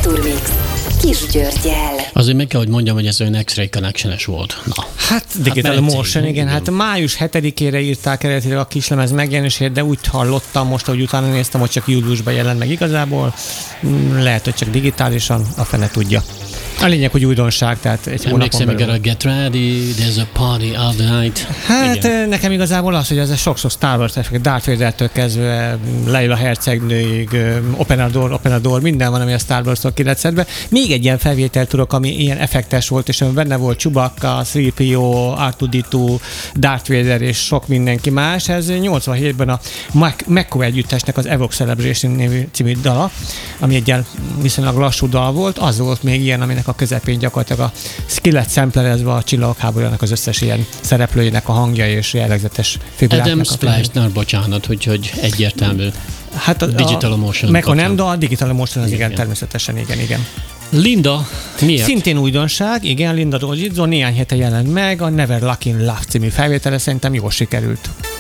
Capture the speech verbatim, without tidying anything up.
Kultúrmix. Kis Györggyel. Azért meg kell, hogy mondjam, hogy ez olyan X-Ray Connection-es volt. Na. Hát Digital hát Motion, igen. igen. Hát május hetedikére írták eredetileg a kislemez megjelenését, de úgy hallottam most, hogy utána néztem, hogy csak júliusban jelent meg igazából. Lehet, hogy csak digitálisan, a fene tudja. A lényeg, hogy újdonság, tehát egy Emlékszem még a Get Ready, There's a Party of the Night. Hát igen. Nekem igazából az, hogy ez a sok-sok Star Wars effekt, Darth Vader-től kezdve Leila hercegnőig, Openador, Openador, minden van, ami a Star Wars-tól ki lett szedve. Még egy ilyen felvételt tudok, ami ilyen effektes volt, és benne volt Chewbacca, három pé o, er kettő dé kettő, Darth Vader és sok mindenki más. Ez nyolcvanhétben a McCoy együttesnek az Evox Celebration nevű című dala, ami egy ilyen viszonylag lassú dal volt, az volt még ilyen, aminek a közepén gyakorlatilag a skillet samplerezve a Csillagok háborújának az összes ilyen szereplőjének a hangja és jellegzetes figuráknak. Adam Splice-nál bocsánat, hogy, hogy egyértelmű. Hát a, Digital Motion. Meg ha nem, de a Digital Motion az igen, igen, természetesen, igen, igen. Linda, miért? Szintén újdonság, igen, Linda Ronzizzo néhány hete jelent meg, a Never Lucky in Love című felvétele szerintem jól sikerült.